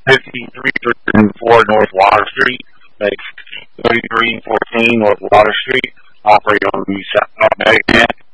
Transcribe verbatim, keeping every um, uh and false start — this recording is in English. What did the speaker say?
fifty-three oh four North Water Street. That's thirty-three fourteen North Water Street. Operate on the South Medic